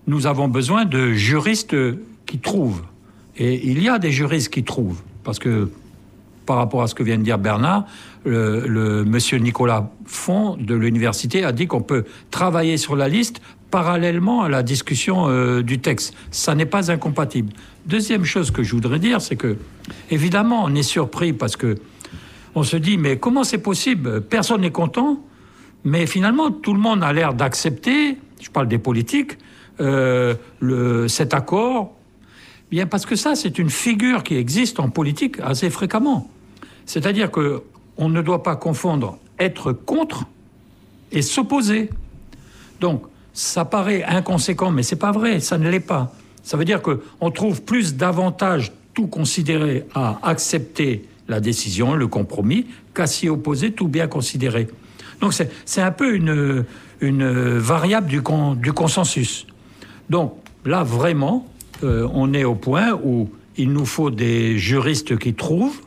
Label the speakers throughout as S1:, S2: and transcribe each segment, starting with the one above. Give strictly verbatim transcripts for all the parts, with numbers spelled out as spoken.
S1: nous avons besoin de juristes qui trouvent. Et il y a des juristes qui trouvent. Parce que, par rapport à ce que vient de dire Bernard, le, le monsieur Nicolas Font de l'université a dit qu'on peut travailler sur la liste parallèlement à la discussion euh, du texte. Ça n'est pas incompatible. Deuxième chose que je voudrais dire, c'est que, évidemment, on est surpris parce que on se dit, mais comment c'est possible ? Personne n'est content, mais finalement, tout le monde a l'air d'accepter, je parle des politiques, euh, le, cet accord. Bien, parce que ça, c'est une figure qui existe en politique assez fréquemment. C'est-à-dire qu'on ne doit pas confondre être contre et s'opposer. Donc, ça paraît inconséquent, mais c'est pas vrai, ça ne l'est pas. Ça veut dire qu'on trouve plus d'avantages, tout considéré, à accepter la décision, le compromis, qu'à s'y opposer, tout bien considéré. Donc c'est, c'est un peu une, une variable du, con, du consensus. Donc là, vraiment, euh, on est au point où il nous faut des juristes qui trouvent,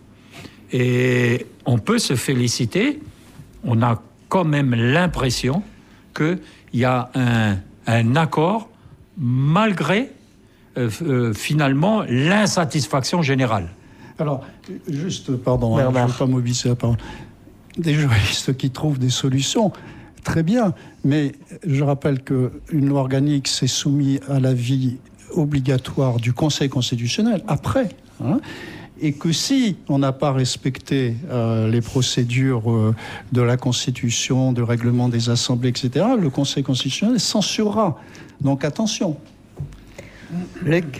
S1: et on peut se féliciter. On a quand même l'impression qu'il y a un, un accord, malgré euh, euh, finalement l'insatisfaction générale.
S2: Alors, juste, pardon, hein, je ne veux pas mobiliser la parole. Des juristes qui trouvent des solutions, très bien, mais je rappelle qu'une loi organique s'est soumise à l'avis obligatoire du Conseil constitutionnel après, hein, et que si on n'a pas respecté euh, les procédures euh, de la Constitution, de règlement des assemblées, et cetera, le Conseil constitutionnel censurera. Donc attention.
S3: Luc ?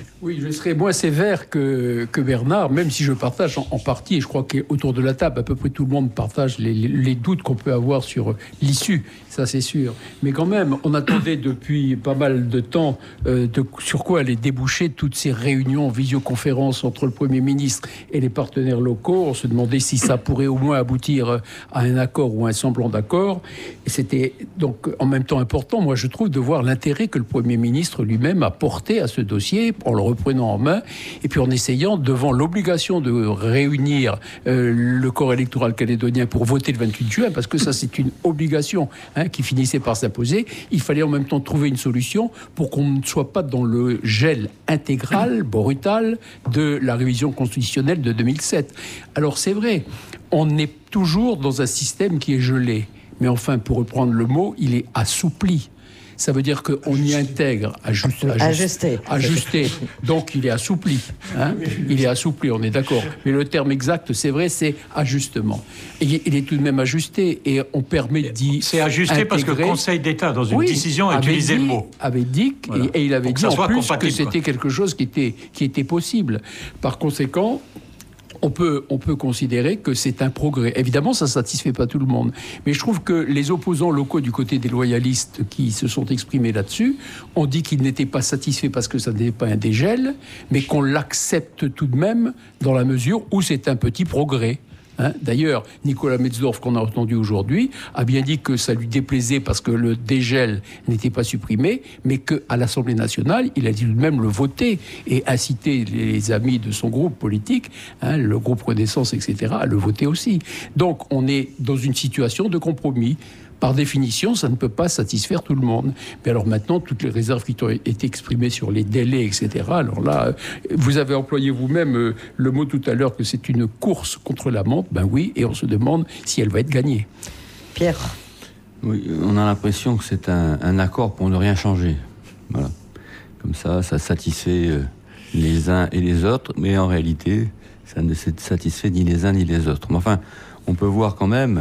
S4: Oui, je serai moins sévère que, que Bernard, même si je partage en, en partie, et je crois qu'autour de la table, à peu près tout le monde partage les, les, les doutes qu'on peut avoir sur l'issue, ça c'est sûr. Mais quand même, on attendait depuis pas mal de temps euh, de, sur quoi allaient déboucher toutes ces réunions, visioconférences entre le Premier ministre et les partenaires locaux. On se demandait si ça pourrait au moins aboutir à un accord ou un semblant d'accord. Et c'était donc en même temps important, moi je trouve, de voir l'intérêt que le Premier ministre lui-même a porté à ce dossier, en le reprenant en main, et puis en essayant, devant l'obligation de réunir euh, le corps électoral calédonien pour voter le vingt-huit juin, parce que ça c'est une obligation hein, qui finissait par s'imposer, il fallait en même temps trouver une solution pour qu'on ne soit pas dans le gel intégral, brutal, de la révision constitutionnelle de deux mille sept. Alors c'est vrai, on est toujours dans un système qui est gelé, mais enfin, pour reprendre le mot, il est assoupli. Ça veut dire qu'on y intègre, ajuste, ajuste,
S3: ajusté.
S4: ajusté, donc il est assoupli. Hein, il est assoupli, on est d'accord. Mais le terme exact, c'est vrai, c'est ajustement. Et il est tout de même ajusté et on permet d'y
S1: C'est ajusté intégrer. Parce que le Conseil d'État, dans une oui, décision, a utilisé
S4: dit,
S1: le mot.
S4: avait dit, voilà. et, et il avait dit en plus que c'était
S1: quoi.
S4: quelque chose qui était, qui était possible. Par conséquent, On peut, on peut considérer que c'est un progrès. Évidemment, ça ne satisfait pas tout le monde. Mais je trouve que les opposants locaux du côté des loyalistes qui se sont exprimés là-dessus ont dit qu'ils n'étaient pas satisfaits parce que ça n'était pas un dégel, mais qu'on l'accepte tout de même dans la mesure où c'est un petit progrès. Hein, d'ailleurs, Nicolas Metzdorf, qu'on a entendu aujourd'hui, a bien dit que ça lui déplaisait parce que le dégel n'était pas supprimé, mais qu'à l'Assemblée nationale, il a dit tout de même le voter et inciter les amis de son groupe politique, hein, le groupe Renaissance, et cetera, à le voter aussi. Donc, on est dans une situation de compromis. Par définition, ça ne peut pas satisfaire tout le monde. Mais alors maintenant, toutes les réserves qui ont été exprimées sur les délais, et cetera, alors là, vous avez employé vous-même le mot tout à l'heure que c'est une course contre la montre. Ben oui, et on se demande si elle va être gagnée.
S3: Pierre ?
S5: Oui, on a l'impression que c'est un, un accord pour ne rien changer. Voilà. Comme ça, ça satisfait les uns et les autres, mais en réalité, ça ne satisfait ni les uns ni les autres. Mais enfin, on peut voir quand même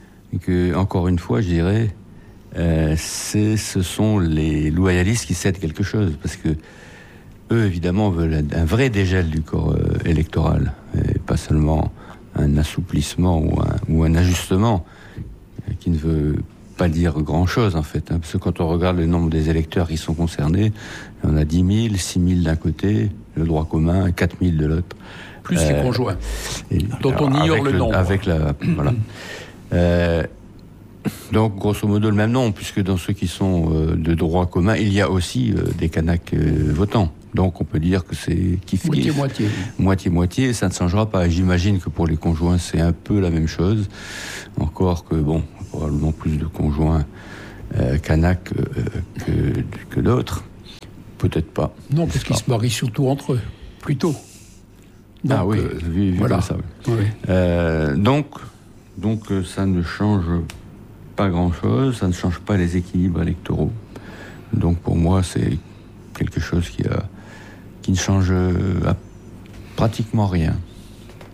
S5: que, encore une fois, je dirais, euh, c'est, ce sont les loyalistes qui cèdent quelque chose, parce que eux, évidemment, veulent un, un vrai dégel du corps euh, électoral, et pas seulement un assouplissement ou un, ou un ajustement, euh, qui ne veut pas dire grand-chose, en fait, hein, parce que quand on regarde le nombre des électeurs qui sont concernés, on a dix mille, six mille d'un côté, le droit commun, quatre mille de l'autre.
S4: Plus euh, les conjoints, et, dont on ignore le, le nombre.
S5: Avec la... voilà. Euh, donc, grosso modo, le même nom, puisque dans ceux qui sont euh, de droit commun, il y a aussi euh, des Kanaks euh, votants. Donc, on peut dire que c'est kiff-kiff.
S4: Moitié-moitié.
S5: Moitié-moitié, ça ne changera pas. J'imagine que pour les conjoints, c'est un peu la même chose. Encore que, bon, probablement plus de conjoints euh, Kanaks euh, que, que d'autres. Peut-être pas.
S4: Non, parce qu'ils se marient surtout entre eux, plutôt.
S5: Donc, ah oui, euh, vu, vu voilà. Comme ça. Oui. Oui. Euh, donc, donc, ça ne change pas grand-chose, ça ne change pas les équilibres électoraux. Donc, pour moi, c'est quelque chose qui, a, qui ne change à pratiquement rien.
S3: Ismet ?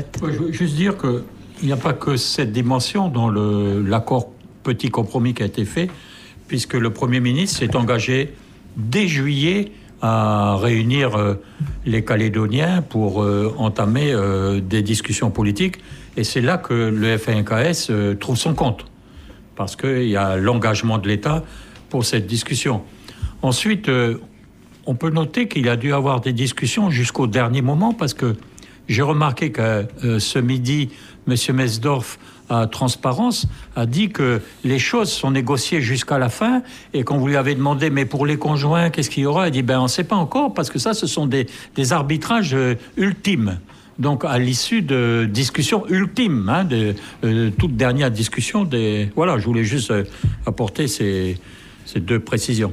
S1: Je veux juste dire qu'il n'y a pas que cette dimension dans le, l'accord petit compromis qui a été fait, puisque le Premier ministre s'est engagé dès juillet à réunir euh, les Calédoniens pour euh, entamer euh, des discussions politiques. Et c'est là que le F un K S euh, trouve son compte, parce qu'il y a l'engagement de l'État pour cette discussion. Ensuite, euh, on peut noter qu'il a dû avoir des discussions jusqu'au dernier moment, parce que j'ai remarqué que euh, ce midi, M. Mesdorf, à Transparence, a dit que les choses sont négociées jusqu'à la fin, et quand vous lui avez demandé, mais pour les conjoints, qu'est-ce qu'il y aura ? Il dit, ben on ne sait pas encore, parce que ça, ce sont des, des arbitrages euh, ultimes. Donc, à l'issue de discussions ultimes, hein, de euh, toute dernière discussion, des... voilà, je voulais juste euh, apporter ces, ces deux précisions.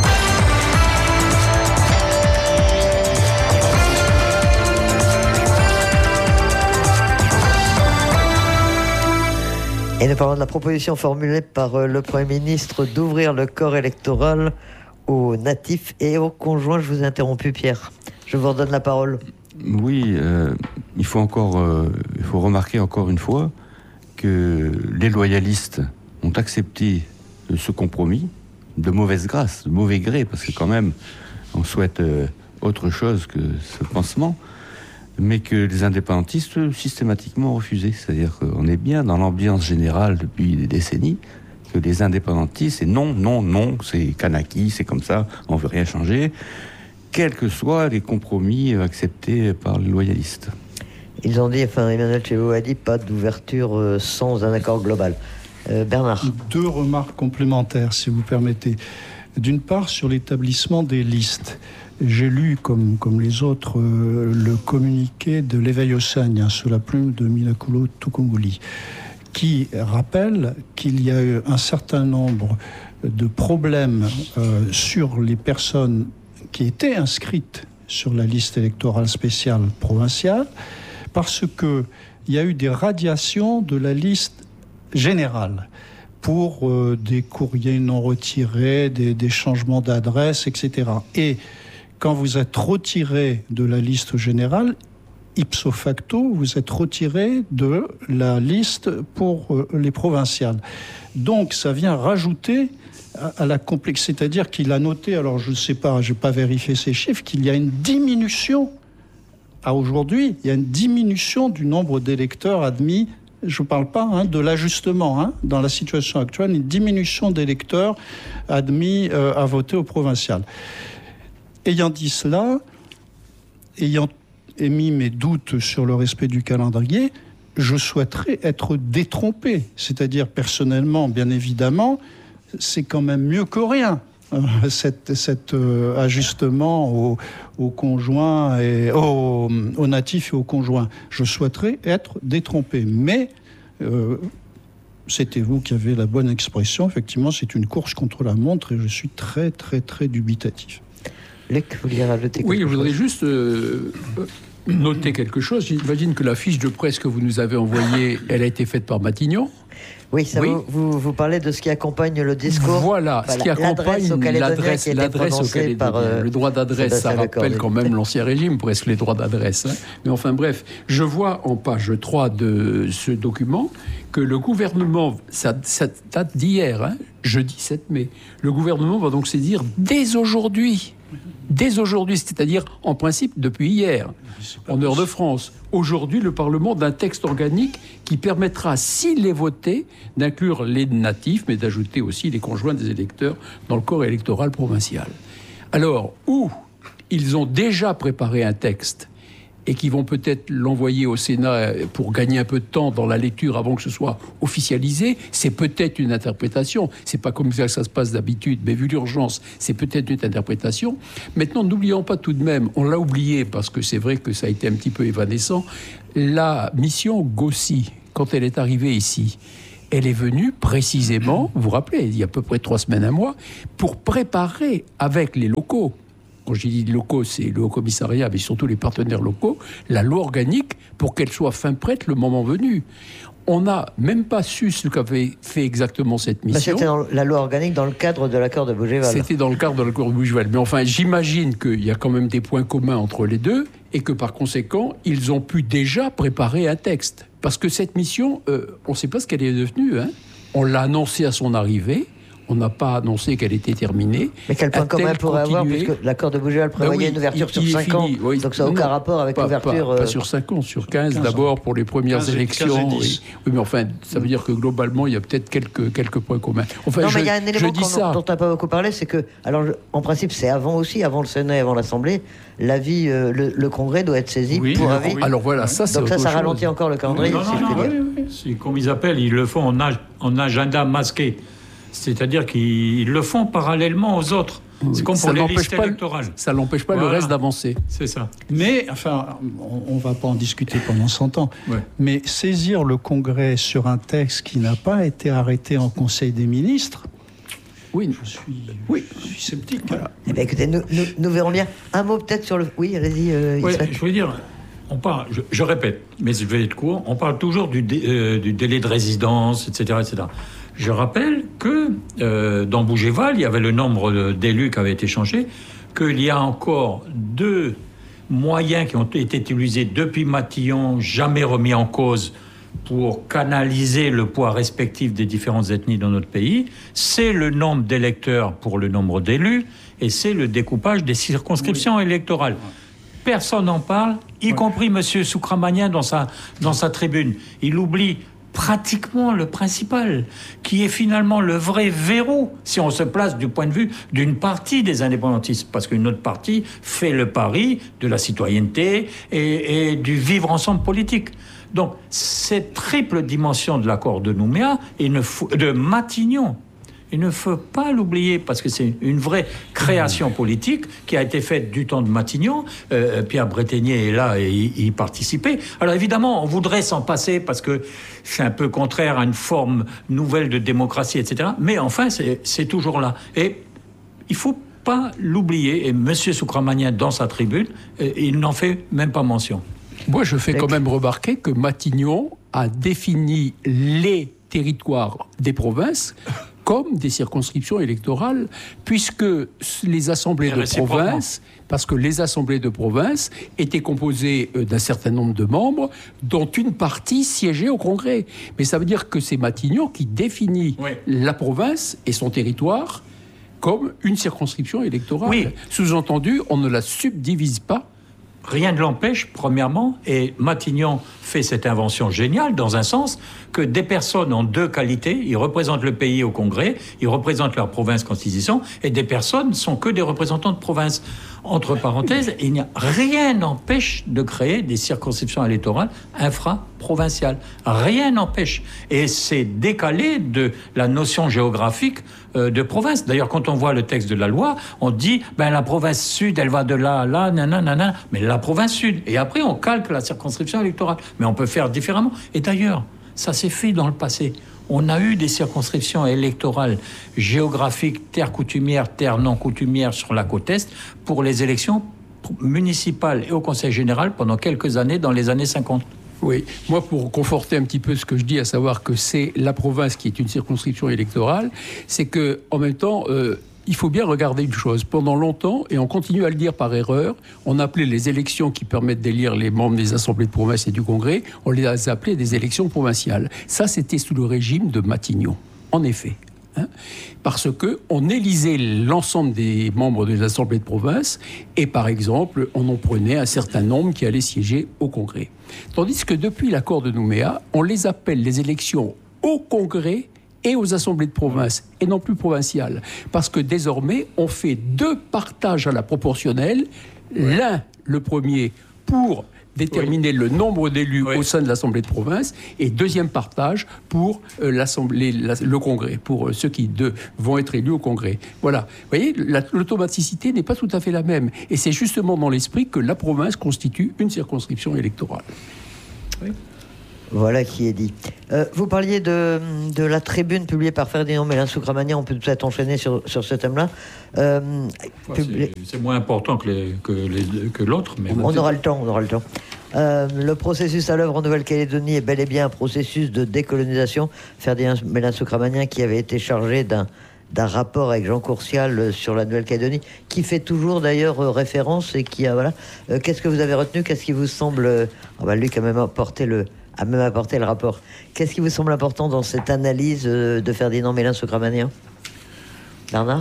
S3: Et nous parlons de la proposition formulée par le Premier ministre d'ouvrir le corps électoral aux natifs et aux conjoints. Je vous ai interrompu, Pierre. Je vous redonne la parole.
S5: Oui, euh, il faut encore, euh, il faut remarquer encore une fois que les loyalistes ont accepté ce compromis de mauvaise grâce, de mauvais gré, parce que quand même, on souhaite euh, autre chose que ce pansement, mais que les indépendantistes systématiquement ont refusé. C'est-à-dire qu'on est bien dans l'ambiance générale depuis des décennies, que les indépendantistes, c'est non, non, non, c'est Kanaki, c'est comme ça, on ne veut rien changer, quels que soient les compromis acceptés par les loyalistes.
S3: Ils ont dit, enfin Emmanuel Chevaux a dit, pas d'ouverture sans un accord global. Euh, Bernard ?
S2: Deux remarques complémentaires, si vous permettez. D'une part, sur l'établissement des listes. J'ai lu, comme, comme les autres, euh, le communiqué de l'éveil au Seigne, hein, sous la plume de Minakulo Tukumuli, qui rappelle qu'il y a eu un certain nombre de problèmes euh, sur les personnes qui étaient inscrites sur la liste électorale spéciale provinciale, parce qu'il y a eu des radiations de la liste générale pour euh, des courriers non retirés, des, des changements d'adresse, et cetera. Et quand vous êtes retiré de la liste générale, ipso facto, vous êtes retiré de la liste pour euh, les provinciales. Donc, ça vient rajouter à, à la complexité. C'est-à-dire qu'il a noté, alors je ne sais pas, je n'ai pas vérifié ces chiffres, qu'il y a une diminution, à aujourd'hui, il y a une diminution du nombre d'électeurs admis. Je ne parle pas hein, de l'ajustement. Hein, dans la situation actuelle, une diminution d'électeurs admis euh, à voter au provincial. Ayant dit cela, ayant émis mes doutes sur le respect du calendrier, je souhaiterais être détrompé. C'est-à-dire, personnellement, bien évidemment, c'est quand même mieux que rien, euh, cet, cet euh, ajustement aux, aux conjoints, et, aux, aux natifs et aux conjoints. Je souhaiterais être détrompé. Mais euh, c'était vous qui avez la bonne expression. Effectivement, c'est une course contre la montre et je suis très, très, très dubitatif.
S3: Luc, vous vouliez rajouter quelque
S4: Oui, je voudrais
S3: chose
S4: juste euh, noter quelque chose. J'imagine que la fiche de presse que vous nous avez envoyée, elle a été faite par Matignon.
S3: Oui, ça
S4: oui.
S3: Vous, vous, vous parlez de ce qui accompagne le discours.
S4: Voilà,
S3: enfin,
S4: ce qui accompagne l'adresse,
S3: qui
S4: l'adresse au Calédonien.
S3: Par, euh,
S4: le droit d'adresse, ça rappelle quand même l'Ancien Régime, presque les droits d'adresse. Hein. Mais enfin bref, je vois en page trois de ce document que le gouvernement, ça, ça date d'hier, hein, jeudi sept mai, le gouvernement va donc se dire dès aujourd'hui, dès aujourd'hui, c'est-à-dire en principe depuis hier, en heure de France. Aujourd'hui, le Parlement d'un texte organique qui permettra, s'il est voté, d'inclure les natifs, mais d'ajouter aussi les conjoints des électeurs dans le corps électoral provincial. Alors, où ils ont déjà préparé un texte et qui vont peut-être l'envoyer au Sénat pour gagner un peu de temps dans la lecture avant que ce soit officialisé, c'est peut-être une interprétation. C'est pas comme ça que ça se passe d'habitude, mais vu l'urgence, c'est peut-être une interprétation. Maintenant, n'oublions pas tout de même, on l'a oublié parce que c'est vrai que ça a été un petit peu évanescent, la mission Gossi, quand elle est arrivée ici, elle est venue précisément, vous vous rappelez, il y a à peu près trois semaines, un mois, pour préparer avec les locaux, quand je dis locaux, c'est le Haut-Commissariat, mais surtout les partenaires locaux, la loi organique pour qu'elle soit fin prête le moment venu. On n'a même pas su ce qu'avait fait exactement cette mission.
S3: Bah, c'était dans la loi organique dans le cadre de l'accord de Bougival.
S4: C'était dans le cadre de l'accord de Bougival. Mais enfin, j'imagine qu'il y a quand même des points communs entre les deux et que par conséquent, ils ont pu déjà préparer un texte. Parce que cette mission, euh, on ne sait pas ce qu'elle est devenue. Hein. On l'a annoncée à son arrivée. On n'a pas annoncé qu'elle était terminée.
S3: Mais quel point commun pourrait avoir, puisque l'accord de Bougival prévoyait ben oui, une ouverture il, sur il cinq ans, oui. Donc ça n'a aucun non, rapport avec
S4: pas,
S3: l'ouverture...
S4: Pas, pas sur cinq ans, sur quinze, quinze d'abord pour les premières quinze, élections. quinze oui. oui, mais enfin, ça veut dire que globalement, il y a peut-être quelques, quelques points communs. Enfin,
S3: non,
S4: je,
S3: mais il y a un élément
S4: ça.
S3: dont on n'a pas beaucoup parlé, c'est que, alors, en principe, c'est avant aussi, avant le Sénat et avant l'Assemblée, l'avis, euh, le, le Congrès doit être saisi oui, pour avis.
S4: Oui. Alors voilà, ça, c'est
S3: Donc ça, ça ralentit
S4: chose.
S3: encore le calendrier,
S1: non,
S3: si
S1: non,
S3: je
S1: non,
S3: peux
S1: oui,
S3: dire.
S1: Oui, oui. Comme ils appellent, ils le font en, ag- en agenda masqué. C'est-à-dire qu'ils le font parallèlement aux autres. Oui, c'est comme pour les listes
S4: pas,
S1: électorales.
S4: Ça n'empêche pas voilà. le reste d'avancer.
S1: C'est ça.
S2: Mais, enfin, on ne va pas en discuter pendant cent ans, ouais. mais saisir le Congrès sur un texte qui n'a pas été arrêté en Conseil des ministres,
S4: oui,
S2: je suis, oui. je suis sceptique. Voilà.
S3: Eh bien, écoutez, nous, nous, nous verrons bien. Un mot peut-être sur le... Oui, allez-y. Euh,
S1: oui, je veux dire... On parle, je, je répète, mais je vais être court, on parle toujours du, dé, euh, du délai de résidence, et cetera, et cetera. Je rappelle que euh, dans Bougival, il y avait le nombre d'élus qui avait été changé, qu'il y a encore deux moyens qui ont été utilisés depuis Matignon, jamais remis en cause pour canaliser le poids respectif des différentes ethnies dans notre pays. C'est le nombre d'électeurs pour le nombre d'élus et c'est le découpage des circonscriptions oui. électorales. Personne n'en parle, y ouais. compris M. Soukramanien dans sa, dans sa tribune. Il oublie pratiquement le principal, qui est finalement le vrai verrou, si on se place du point de vue d'une partie des indépendantistes, parce qu'une autre partie fait le pari de la citoyenneté et, et du vivre ensemble politique. Donc, cette triple dimension de l'accord de Nouméa, et ne faut, de Matignon, il ne faut pas l'oublier, parce que c'est une vraie création politique qui a été faite du temps de Matignon. Euh, Pierre Breténier est là et y, y participait. Alors évidemment, on voudrait s'en passer parce que c'est un peu contraire à une forme nouvelle de démocratie, et cetera. Mais enfin, c'est, c'est toujours là. Et il ne faut pas l'oublier. Et M. Soukramanien, dans sa tribune, euh, il n'en fait même pas mention.
S4: Moi, je fais quand même remarquer que Matignon a défini les territoires des provinces comme des circonscriptions électorales, puisque les assemblées de province, parce que les assemblées de province étaient composées d'un certain nombre de membres, dont une partie siégeait au Congrès. Mais ça veut dire que c'est Matignon qui définit oui. la province et son territoire comme une circonscription électorale. Oui. Sous-entendu, on ne la subdivise pas.
S1: Rien ne l'empêche, premièrement, et Matignon fait cette invention géniale, dans un sens, que des personnes ont deux qualités. Ils représentent le pays au Congrès, ils représentent leur province constitution, et des personnes ne sont que des représentants de province. Entre parenthèses, il n'y a rien n'empêche de créer des circonscriptions électorales infra-provinciales. Rien n'empêche. Et c'est décalé de la notion géographique euh, de province. D'ailleurs, quand on voit le texte de la loi, on dit ben, la province sud, elle va de là à là, nanana, nanana, mais la province sud. Et après, on calque la circonscription électorale. Mais on peut faire différemment. Et d'ailleurs, ça s'est fait dans le passé. On a eu des circonscriptions électorales géographiques, terre coutumière, terre non coutumière sur la côte Est, pour les élections municipales et au Conseil général pendant quelques années, dans les années cinquante.
S4: Oui, moi pour conforter un petit peu ce que je dis, à savoir que c'est la province qui est une circonscription électorale, c'est que en même temps... Euh, il faut bien regarder une chose. Pendant longtemps, et on continue à le dire par erreur, on appelait les élections qui permettent d'élire les membres des assemblées de province et du Congrès, on les appelait des élections provinciales. Ça, c'était sous le régime de Matignon, en effet. Hein, parce qu'on élisait l'ensemble des membres des assemblées de province et, par exemple, on en prenait un certain nombre qui allaient siéger au Congrès. Tandis que depuis l'accord de Nouméa, on les appelle les élections au Congrès et aux assemblées de province, et non plus provinciales. Parce que désormais, on fait deux partages à la proportionnelle. Oui. L'un, le premier, pour déterminer oui. le nombre d'élus oui. au sein de l'assemblée de province, et deuxième partage pour euh, l'assemblée, la, le congrès, pour euh, ceux qui de, vont être élus au congrès. Voilà. Vous voyez, la, l'automaticité n'est pas tout à fait la même. Et c'est justement dans l'esprit que la province constitue une circonscription électorale.
S1: Oui.
S3: Voilà qui est dit. Euh, vous parliez de, de la tribune publiée par Ferdinand Mélin-Soukramania. On peut peut-être enchaîner sur, sur ce thème-là. Euh,
S1: enfin, c'est, c'est moins important que, les, que, les, que l'autre. Mais
S3: on, on aura le temps, on aura le temps. Euh, le processus à l'œuvre en Nouvelle-Calédonie est bel et bien un processus de décolonisation. Ferdinand Mélin-Soukramania, qui avait été chargé d'un, d'un rapport avec Jean Courcial sur la Nouvelle-Calédonie, qui fait toujours d'ailleurs euh, référence et qui a voilà. Euh, qu'est-ce que vous avez retenu ? Qu'est-ce qui vous semble euh, oh bah, lui qui a même apporté le a même apporté le rapport. Qu'est-ce qui vous semble important dans cette analyse euh, de Ferdinand Mélin-Soukramania ? Bernard ?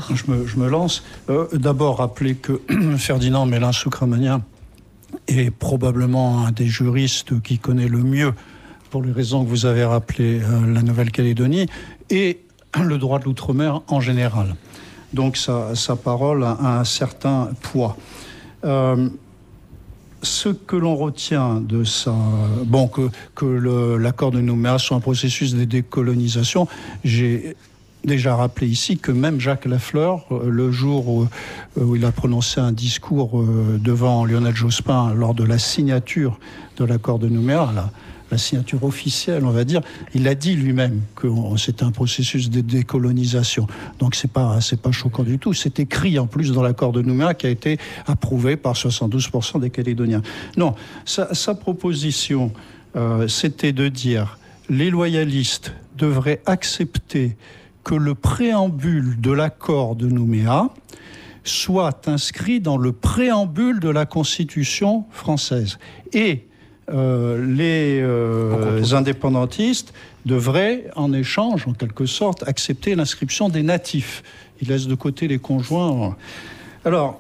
S2: Je me, je me lance. Euh, d'abord, rappeler que Ferdinand Mélin-Soukramania est probablement un des juristes qui connaît le mieux, pour les raisons que vous avez rappelées, euh, la Nouvelle-Calédonie et le droit de l'outre-mer en général. Donc sa, sa parole a, a un certain poids. Euh, Ce que l'on retient de ça, bon, que, que le, l'accord de Nouméa soit un processus de décolonisation, j'ai déjà rappelé ici que même Jacques Lafleur, le jour où, où il a prononcé un discours devant Lionel Jospin lors de la signature de l'accord de Nouméa, la, la signature officielle, on va dire, il a dit lui-même que c'était un processus de décolonisation. Donc c'est pas, c'est pas choquant du tout. C'est écrit en plus dans l'accord de Nouméa qui a été approuvé par soixante-douze pour cent des Calédoniens. Non, sa, sa proposition, euh, c'était de dire les loyalistes devraient accepter que le préambule de l'accord de Nouméa soit inscrit dans le préambule de la Constitution française. Et Euh, les euh, indépendantistes devraient, en échange, en quelque sorte, accepter l'inscription des natifs. Ils laissent de côté les conjoints. Alors,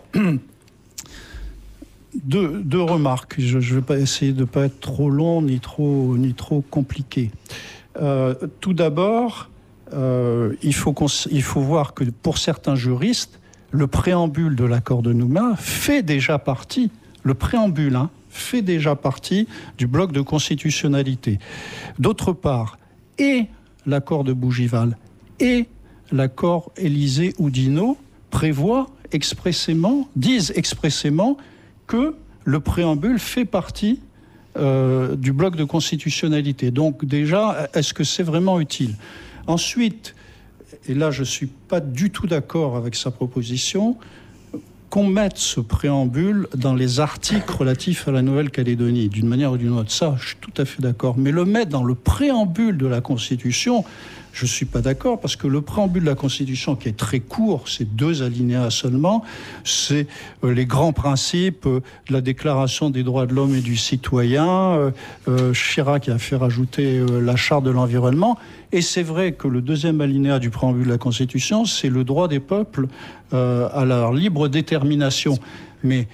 S2: deux, deux remarques. Je ne vais pas essayer de ne pas être trop long ni trop, ni trop compliqué. Euh, tout d'abord, euh, il faut qu'on, il faut voir que pour certains juristes, le préambule de l'accord de Nouméa fait déjà partie, le préambule, hein, fait déjà partie du bloc de constitutionnalité. D'autre part, et l'accord de Bougival et l'accord Élysée-Oudinot prévoient expressément, disent expressément que le préambule fait partie euh, du bloc de constitutionnalité. Donc déjà, est-ce que c'est vraiment utile ? Ensuite, et là je ne suis pas du tout d'accord avec sa proposition, qu'on mette ce préambule dans les articles relatifs à la Nouvelle-Calédonie, d'une manière ou d'une autre. Ça, je suis tout à fait d'accord. Mais le mettre dans le préambule de la Constitution, je ne suis pas d'accord, parce que le préambule de la Constitution, qui est très court, c'est deux alinéas seulement, c'est euh, les grands principes euh, de la Déclaration des droits de l'homme et du citoyen, euh, euh, Chirac a fait rajouter euh, la Charte de l'environnement, et c'est vrai que le deuxième alinéa du préambule de la Constitution, c'est le droit des peuples euh, à leur libre détermination. Mais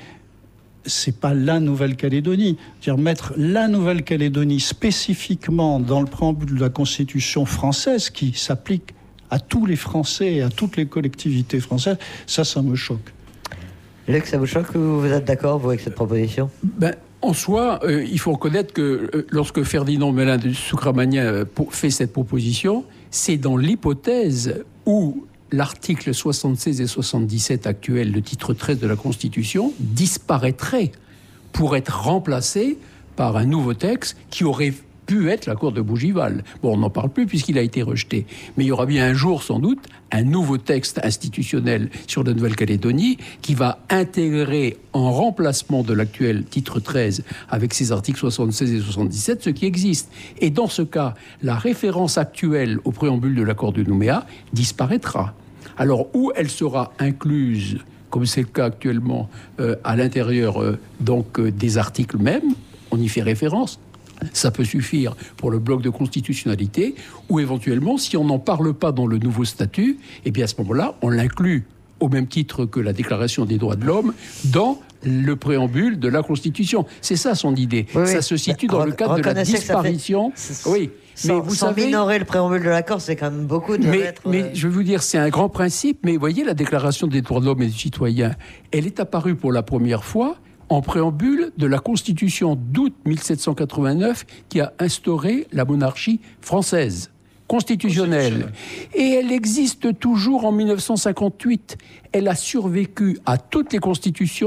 S2: c'est pas la Nouvelle-Calédonie. Dire mettre la Nouvelle-Calédonie spécifiquement dans le préambule de la Constitution française, qui s'applique à tous les Français et à toutes les collectivités françaises, ça, ça me choque.
S3: Luc, ça vous choque ou vous êtes d'accord, vous, avec cette proposition ?
S4: Ben, en soi, euh, il faut reconnaître que euh, lorsque Ferdinand Mélin-Soukramania euh, fait cette proposition, c'est dans l'hypothèse où l'article soixante-seize et soixante-dix-sept actuel, le titre treize de la Constitution, disparaîtrait pour être remplacé par un nouveau texte qui aurait pu être l'accord de Bougival. Bon, on n'en parle plus puisqu'il a été rejeté. Mais il y aura bien un jour, sans doute, un nouveau texte institutionnel sur la Nouvelle-Calédonie qui va intégrer en remplacement de l'actuel titre treize avec ses articles soixante-seize et soixante-dix-sept ce qui existe. Et dans ce cas, la référence actuelle au préambule de l'accord de Nouméa disparaîtra. Alors, où elle sera incluse, comme c'est le cas actuellement, euh, à l'intérieur euh, donc, euh, des articles mêmes, on y fait référence, ça peut suffire pour le bloc de constitutionnalité, ou éventuellement, si on n'en parle pas dans le nouveau statut, eh bien à ce moment-là, on l'inclut au même titre que la Déclaration des droits de l'homme dans le préambule de la Constitution. C'est ça son idée. Oui, ça oui. se situe dans Re- le cadre de la disparition.
S3: Fait... Oui. Sans, mais vous sans savez, minorer le préambule de l'accord, c'est quand même beaucoup de
S4: mais,
S3: mettre...
S4: Mais
S3: euh...
S4: je vais vous dire, c'est un grand principe, mais vous voyez, la Déclaration des droits de l'homme et du citoyen, elle est apparue pour la première fois en préambule de la Constitution d'août mille sept cent quatre-vingt-neuf qui a instauré la monarchie française, constitutionnelle. Et elle existe toujours en mille neuf cent cinquante-huit. Elle a survécu à toutes les constitutions,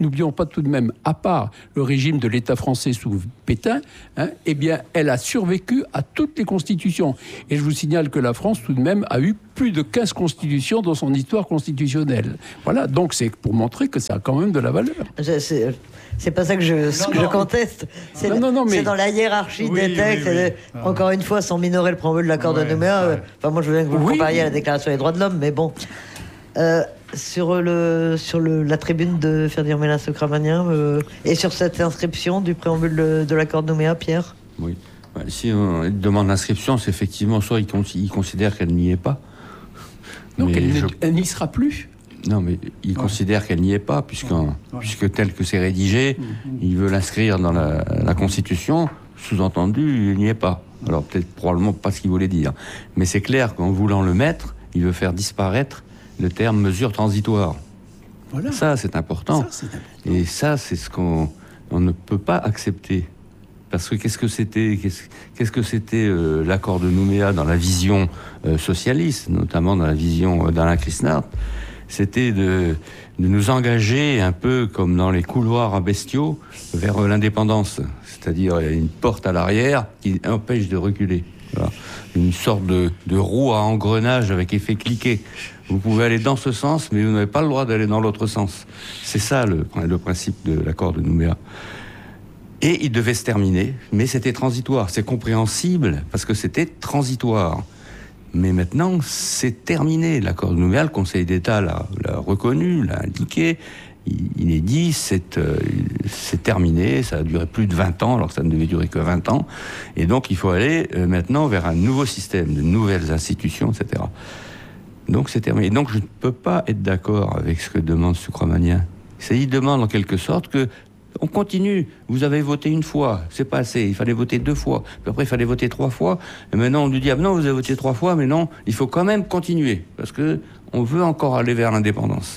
S4: n'oublions pas tout de même, à part le régime de l'État français sous Pétain, hein, eh bien, elle a survécu à toutes les constitutions. Et je vous signale que la France, tout de même, a eu plus de quinze constitutions dans son histoire constitutionnelle. Voilà, donc c'est pour montrer que ça a quand même de la valeur.
S3: Je, c'est, c'est pas ça que je, ce que je conteste. C'est,
S4: non, non, non, mais...
S3: c'est dans la hiérarchie
S2: oui,
S3: des textes.
S2: oui, oui.
S3: Et, encore une fois, sans minorer le préambule de l'accord ouais, de Nouméa. Ouais. Enfin, moi, je veux bien que vous oui, le compariez oui. à la Déclaration des droits de l'homme, mais bon. Euh, sur le, sur le, la tribune de Ferdinand Ménin-Socramanien euh, et sur cette inscription du préambule de, de l'accord de Nouméa, Pierre.
S5: Oui. Si on demande l'inscription, c'est effectivement soit il, il considère qu'elle n'y est pas.
S4: Donc elle, je... elle n'y sera plus.
S5: Non, mais il ouais. considère qu'elle n'y est pas, puisque, ouais. puisque tel que c'est rédigé, mmh. il veut l'inscrire dans la, la Constitution, sous-entendu, il n'y est pas. Alors peut-être probablement pas ce qu'il voulait dire. Mais c'est clair qu'en voulant le mettre, il veut faire disparaître le terme mesure transitoire. Voilà. Ça, c'est important. Ça, c'est important. Et ça, c'est ce qu'on on ne peut pas accepter. Parce que qu'est-ce que c'était, qu'est-ce, qu'est-ce que c'était euh, l'accord de Nouméa dans la vision euh, socialiste, notamment dans la vision euh, d'Alain Christnard, c'était de, de nous engager un peu comme dans les couloirs à bestiaux vers euh, l'indépendance. C'est-à-dire une porte à l'arrière qui empêche de reculer. Voilà. Une sorte de, de roue à engrenage avec effet cliquet. Vous pouvez aller dans ce sens, mais vous n'avez pas le droit d'aller dans l'autre sens. C'est ça le, le principe de l'accord de Nouméa. Et il devait se terminer, mais c'était transitoire. C'est compréhensible, parce que c'était transitoire. Mais maintenant, c'est terminé. L'accord de Nouméa, le Conseil d'État l'a, l'a reconnu, l'a indiqué. Il, il est dit, c'est, euh, c'est terminé, ça a duré plus de vingt ans, alors que ça ne devait durer que vingt ans. Et donc, il faut aller euh, maintenant vers un nouveau système, de nouvelles institutions, et cetera. Donc, c'est terminé. Donc, je ne peux pas être d'accord avec ce que demande Socramanien. C'est, il demande en quelque sorte que on continue. Vous avez voté une fois, c'est pas assez. Il fallait voter deux fois. Puis après, il fallait voter trois fois. Et maintenant, on nous dit ah non, vous avez voté trois fois, mais non, il faut quand même continuer parce que on veut encore aller vers l'indépendance.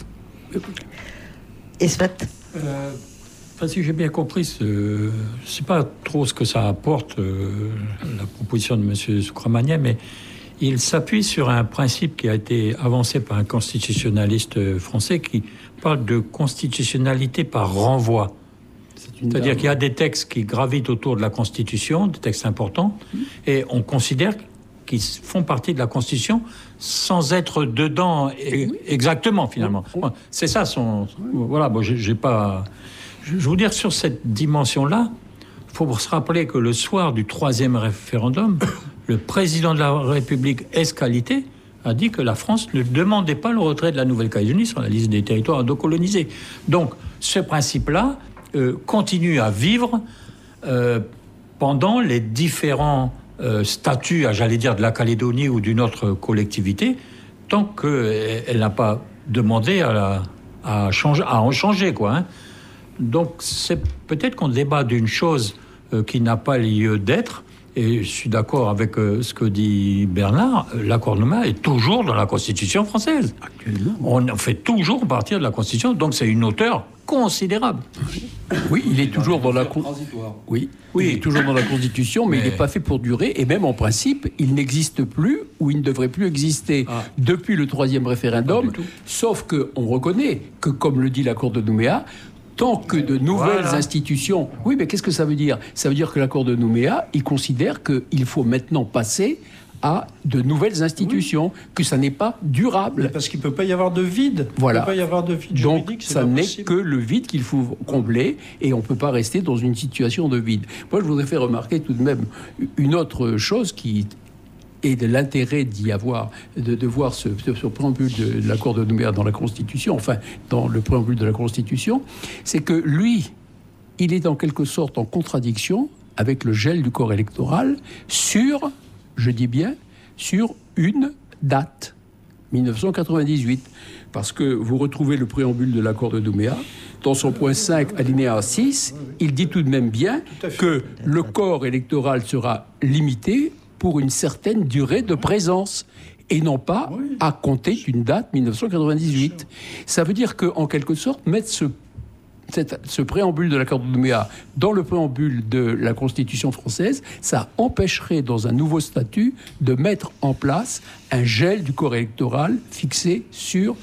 S3: Et Smet
S1: euh, enfin, si j'ai bien compris, ce, c'est pas trop ce que ça apporte euh, la proposition de M. Socramanien, mais il s'appuie sur un principe qui a été avancé par un constitutionnaliste français qui parle de constitutionnalité par renvoi. C'est-à-dire qu'il y a des textes qui gravitent autour de la Constitution, des textes importants, mmh. et on considère qu'ils font partie de la Constitution sans être dedans oui. exactement, finalement. Oui. C'est ça son... Oui. Voilà, bon, j'ai, j'ai pas... Je veux vous dire, sur cette dimension-là, il faut se rappeler que le soir du troisième référendum, le président de la République, ès-qualité, a dit que la France ne demandait pas le retrait de la Nouvelle-Calédonie sur la liste des territoires indocolonisés. Donc, ce principe-là euh, continue à vivre euh, pendant les différents euh, statuts, j'allais dire, de la Calédonie ou d'une autre collectivité, tant qu'elle n'a pas demandé à, la, à, changer, à en changer, quoi. Hein. Donc, c'est peut-être qu'on débat d'une chose euh, qui n'a pas lieu d'être. Et je suis d'accord avec euh, ce que dit Bernard, l'accord de Nouméa est toujours dans la Constitution française. Actuellement. On fait toujours partir de la Constitution, donc c'est une hauteur considérable.
S4: Oui, il est toujours dans la oui, oui, il est toujours dans la Constitution, mais, mais... il n'est pas fait pour durer. Et même en principe, il n'existe plus ou il ne devrait plus exister ah. depuis le troisième référendum. Sauf que on reconnaît que, comme le dit l'accord de Nouméa, tant que de nouvelles voilà. institutions... Oui, mais qu'est-ce que ça veut dire ? Ça veut dire que l'accord de Nouméa, il considère qu'il faut maintenant passer à de nouvelles institutions, oui. que ça n'est pas durable.
S2: Mais parce qu'il ne peut pas y avoir de vide.
S4: Voilà.
S2: Il ne peut pas y avoir de vide
S4: Donc,
S2: juridique, c'est
S4: ça
S2: pas
S4: n'est
S2: possible.
S4: que le vide qu'il faut combler et on ne peut pas rester dans une situation de vide. Moi, je voudrais faire remarquer tout de même une autre chose qui... et de l'intérêt d'y avoir, de, de voir ce, ce, ce préambule de, de l'accord de Nouméa dans la Constitution, enfin, dans le préambule de la Constitution, c'est que lui, il est en quelque sorte en contradiction avec le gel du corps électoral sur, je dis bien, sur une date, dix-neuf cent quatre-vingt-dix-huit. Parce que vous retrouvez le préambule de l'accord de Nouméa, dans son point cinq, alinéa six, il dit tout de même bien que le corps électoral sera limité pour une certaine durée de présence, et non pas oui. à compter d'une date dix-neuf cent quatre-vingt-dix-huit. Ça veut dire qu'en quelque sorte, mettre ce, cette, ce préambule de l'accord de Nouméa dans le préambule de la Constitution française, ça empêcherait dans un nouveau statut de mettre en place un gel du corps électoral fixé sur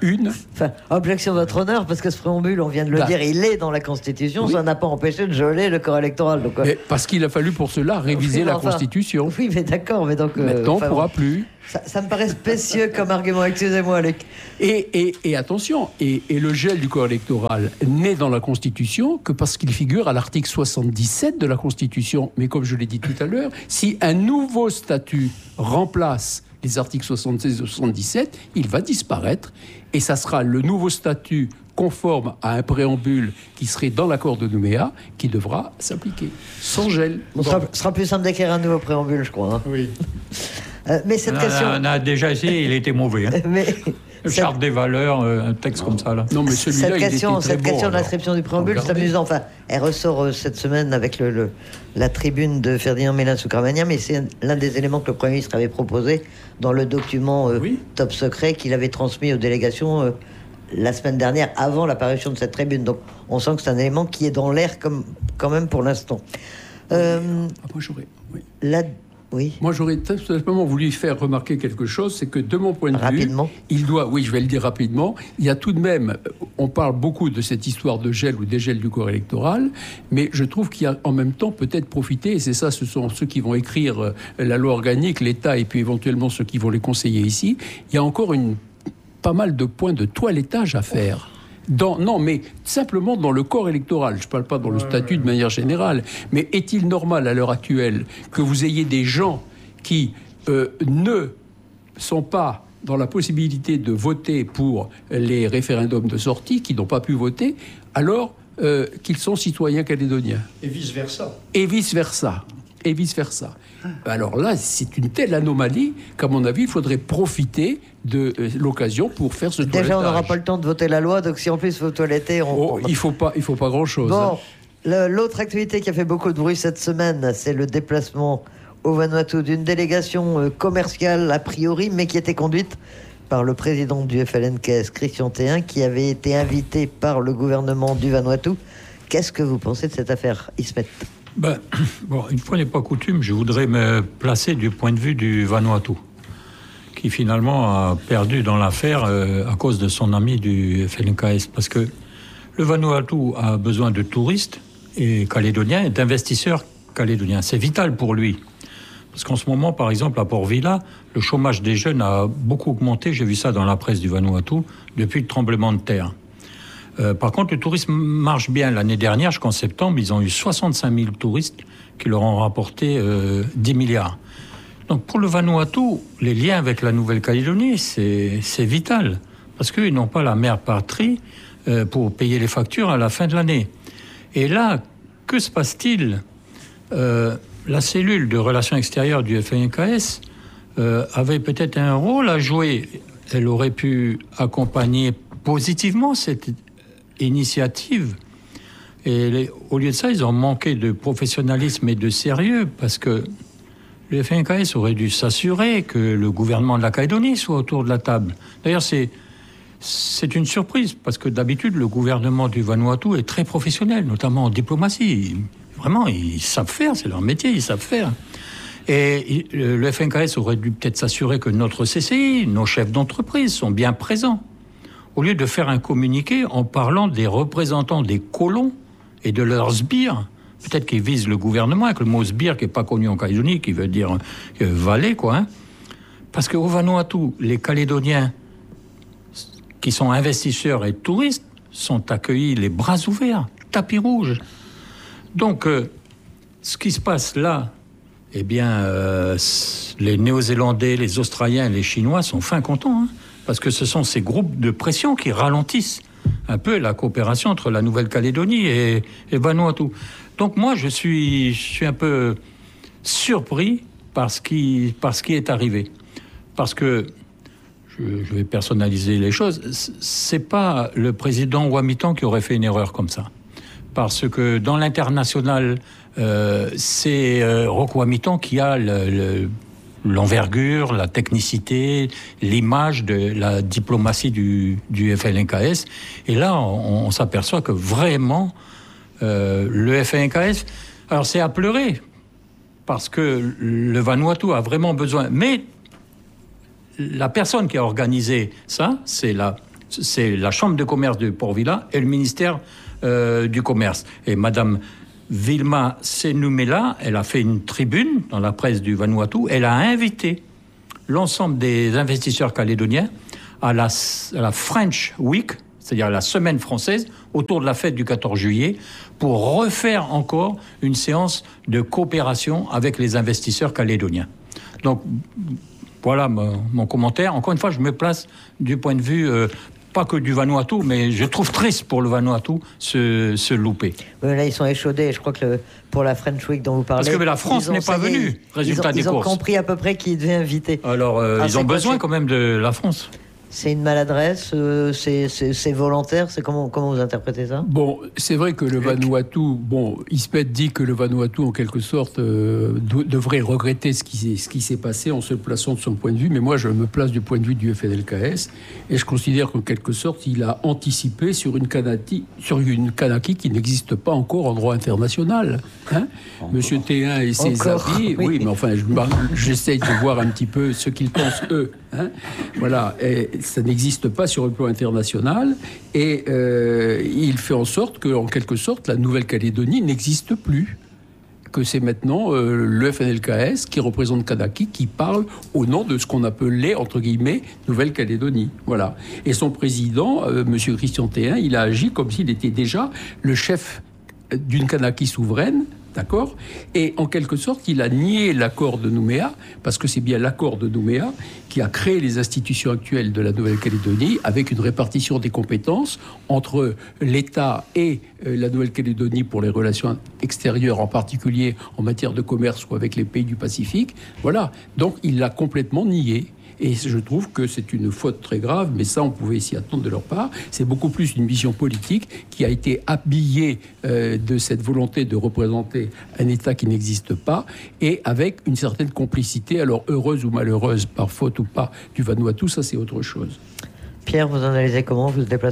S4: une.
S3: Enfin, objection de votre honneur, parce que ce préambule, on vient de le bah, dire, il est dans la Constitution, oui. Ça n'a pas empêché de geler le corps électoral. Donc,
S4: mais parce qu'il a fallu pour cela réviser oui, la enfin, Constitution.
S3: Oui, mais d'accord, mais donc...
S4: Maintenant, euh, on ne pourra plus.
S3: Ça, ça me paraît spécieux comme argument, excusez-moi, Luc.
S4: Et, et, et attention, et, et le gel du corps électoral n'est dans la Constitution que parce qu'il figure à l'article soixante-dix-sept de la Constitution. Mais comme je l'ai dit tout à l'heure, si un nouveau statut remplace les articles soixante-seize et soixante-dix-sept, il va disparaître et ça sera le nouveau statut conforme à un préambule qui serait dans l'accord de Nouméa qui devra s'appliquer, sans gel.
S3: Ce sera, sera plus simple d'écrire un nouveau préambule, je crois. Hein.
S4: Oui.
S3: Euh, mais cette
S1: on,
S3: question...
S1: a, on a déjà essayé, il était mauvais. Hein.
S3: mais...
S1: Charte
S3: cette...
S1: des valeurs, un texte comme ça. Là.
S3: Non, mais celui-là, cette question, cette bon, question de l'inscription du préambule, c'est amusant. Enfin, elle ressort euh, cette semaine avec le, le, la tribune de Ferdinand Mélin-Soukramanian, mais c'est l'un des éléments que le Premier ministre avait proposé dans le document euh, oui. top secret qu'il avait transmis aux délégations euh, la semaine dernière, avant l'apparition de cette tribune. Donc, on sent que c'est un élément qui est dans l'air comme, quand même pour l'instant.
S4: Euh, ah, moi, j'aurais... Oui.
S3: La... Oui.
S4: Moi, j'aurais tout simplement voulu faire remarquer quelque chose, c'est que de mon point de
S3: rapidement.
S4: vue, il doit, oui, je vais le dire rapidement, il y a tout de même, on parle beaucoup de cette histoire de gel ou dégel du corps électoral, mais je trouve qu'il y a en même temps peut-être profité, et c'est ça, ce sont ceux qui vont écrire la loi organique, l'État, et puis éventuellement ceux qui vont les conseiller ici, il y a encore une, pas mal de points de toilettage à faire. Dans, non, mais simplement dans le corps électoral. Je ne parle pas dans le statut de manière générale. Mais est-il normal à l'heure actuelle que vous ayez des gens qui euh, ne sont pas dans la possibilité de voter pour les référendums de sortie, qui n'ont pas pu voter, alors euh, qu'ils sont citoyens calédoniens?
S2: Et vice-versa.
S4: Et vice-versa. Et vice-versa. Alors là, c'est une telle anomalie qu'à mon avis, il faudrait profiter de euh, l'occasion pour faire ce toilettage.
S3: Déjà, on n'aura pas le temps de voter la loi, donc si en plus il faut toiletter... On...
S4: Oh, il ne faut pas, il faut pas grand-chose.
S3: Bon,
S4: hein.
S3: le, l'autre activité qui a fait beaucoup de bruit cette semaine, c'est le déplacement au Vanuatu d'une délégation euh, commerciale, a priori, mais qui était conduite par le président du F L N K S, Christian Théin, qui avait été invité par le gouvernement du Vanuatu. Qu'est-ce que vous pensez de cette affaire, Ismet ?
S1: Ben, bon, une fois n'est pas coutume, je voudrais me placer du point de vue du Vanuatu, qui finalement a perdu dans l'affaire euh, à cause de son ami du F L N K S. Parce que le Vanuatu a besoin de touristes et calédoniens et d'investisseurs calédoniens. C'est vital pour lui. Parce qu'en ce moment, par exemple, à Port Vila, le chômage des jeunes a beaucoup augmenté. J'ai vu ça dans la presse du Vanuatu depuis le tremblement de terre. Euh, par contre, le tourisme marche bien. L'année dernière, jusqu'en septembre, ils ont eu soixante-cinq mille touristes qui leur ont rapporté euh, dix milliards. Donc pour le Vanuatu, les liens avec la Nouvelle-Calédonie, c'est, c'est vital. Parce qu'ils n'ont pas la mère patrie euh, pour payer les factures à la fin de l'année. Et là, que se passe-t-il ? euh, La cellule de relations extérieures du F L N K S euh, avait peut-être un rôle à jouer. Elle aurait pu accompagner positivement cette initiative. Et les, au lieu de ça, ils ont manqué de professionnalisme et de sérieux, parce que le F L N K S aurait dû s'assurer que le gouvernement de la Calédonie soit autour de la table. D'ailleurs, c'est, c'est une surprise, parce que d'habitude, le gouvernement du Vanuatu est très professionnel, notamment en diplomatie. Vraiment, ils savent faire, c'est leur métier, ils savent faire. Et le F L N K S aurait dû peut-être s'assurer que notre C C I, nos chefs d'entreprise, sont bien présents. Au lieu de faire un communiqué en parlant des représentants des colons et de leurs sbires, peut-être qu'ils visent le gouvernement avec le mot sbire qui n'est pas connu en Calédonie, qui veut dire euh, valet, quoi. Hein. Parce qu'au Vanuatu, les Calédoniens qui sont investisseurs et touristes sont accueillis les bras ouverts, tapis rouge. Donc, euh, ce qui se passe là, eh bien, euh, les Néo-Zélandais, les Australiens, les Chinois sont fin contents, hein. Parce que ce sont ces groupes de pression qui ralentissent un peu la coopération entre la Nouvelle-Calédonie et, et Vanuatu. Donc moi, je suis, je suis un peu surpris par ce qui, par ce qui est arrivé. Parce que, je, je vais personnaliser les choses, c'est pas le président Ouamitan qui aurait fait une erreur comme ça. Parce que dans l'international, euh, c'est euh, Roch Ouamitan qui a le... le l'envergure, la technicité, l'image de la diplomatie du, du F L N K S. Et là, on, on s'aperçoit que vraiment, euh, le F L N K S... Alors, c'est à pleurer, parce que le Vanuatu a vraiment besoin... Mais la personne qui a organisé ça, c'est la c'est la Chambre de commerce de Port-Vila et le ministère euh, du Commerce. Et Madame Vilma Senumela, elle a fait une tribune dans la presse du Vanuatu. Elle a invité l'ensemble des investisseurs calédoniens à la, à la French Week, c'est-à-dire la semaine française, autour de la fête du quatorze juillet, pour refaire encore une séance de coopération avec les investisseurs calédoniens. Donc, voilà mon, mon commentaire. Encore une fois, je me place du point de vue, euh, pas que du Vanuatu, mais je trouve triste pour le Vanuatu se, se louper.
S3: Oui, là, ils sont échaudés. Je crois que le, pour la French Week dont vous parlez...
S1: Parce que la France n'est pas venue, résultat des courses.
S3: Ils ont compris à peu près qui devait inviter.
S1: Alors, euh, ah, ils ont besoin quand même de la France.
S3: C'est une maladresse, euh, c'est, c'est, c'est volontaire, c'est comment, comment vous interprétez ça ?
S4: Bon, c'est vrai que le Vanuatu, bon, Ismet dit que le Vanuatu, en quelque sorte, euh, do- devrait regretter ce qui, ce qui s'est passé en se plaçant de son point de vue, mais moi, je me place du point de vue du F N L K S, et je considère qu'en quelque sorte, il a anticipé sur une Kanaki, sur une Kanaki qui n'existe pas encore en droit international. Hein ? Monsieur T un et ses encore, avis, oui. oui, mais enfin, je, j'essaye de voir un petit peu ce qu'ils pensent, eux. Hein ? Voilà, et ça n'existe pas sur le plan international, et euh, il fait en sorte que, en quelque sorte, la Nouvelle-Calédonie n'existe plus. Que c'est maintenant euh, le F N L K S qui représente Kanaki, qui parle au nom de ce qu'on appelait, entre guillemets, Nouvelle-Calédonie. Voilà. Et son président, euh, M. Christian T un, il a agi comme s'il était déjà le chef d'une Kanaki souveraine. D'accord ? Et en quelque sorte, il a nié l'accord de Nouméa, parce que c'est bien l'accord de Nouméa qui a créé les institutions actuelles de la Nouvelle-Calédonie, avec une répartition des compétences entre l'État et la Nouvelle-Calédonie pour les relations extérieures, en particulier en matière de commerce ou avec les pays du Pacifique. Voilà. Donc, il l'a complètement nié. Et je trouve que c'est une faute très grave, mais ça, on pouvait s'y attendre de leur part. C'est beaucoup plus une vision politique qui a été habillée euh, de cette volonté de représenter un État qui n'existe pas, et avec une certaine complicité, alors heureuse ou malheureuse, par faute ou pas, du Vanuatu, ça c'est autre chose.
S3: Pierre, vous analysez comment ce déplacement ?